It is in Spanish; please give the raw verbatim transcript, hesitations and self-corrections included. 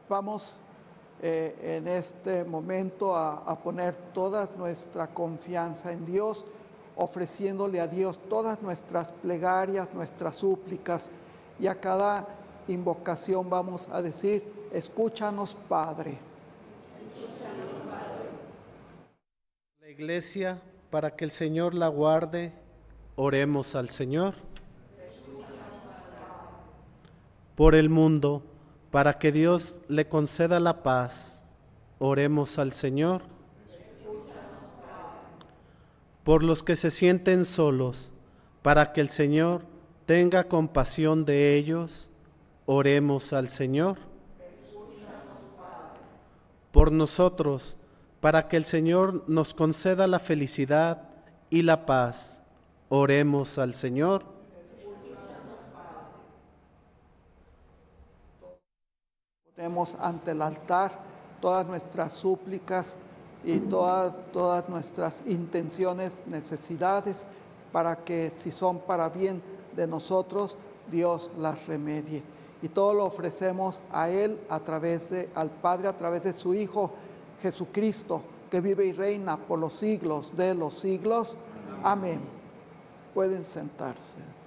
Vamos eh, en este momento a, a poner toda nuestra confianza en Dios, ofreciéndole a Dios todas nuestras plegarias, nuestras súplicas, y a cada invocación vamos a decir: escúchanos, Padre. Escúchanos, Padre. La Iglesia, para que el Señor la guarde, oremos al Señor. Por el mundo, para que Dios le conceda la paz, oremos al Señor. Por los que se sienten solos, para que el Señor tenga compasión de ellos, oremos al Señor. Por nosotros, para que el Señor nos conceda la felicidad y la paz, oremos al Señor. Ponemos ante el altar todas nuestras súplicas y todas, todas nuestras intenciones, necesidades, para que, si son para bien de nosotros, Dios las remedie. Y todo lo ofrecemos a Él, a través de, al Padre, a través de su Hijo Jesucristo, que vive y reina por los siglos de los siglos. Amén. Pueden sentarse.